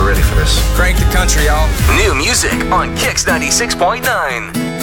ready for this. Crank the country, y'all. New music on Kix 96.9.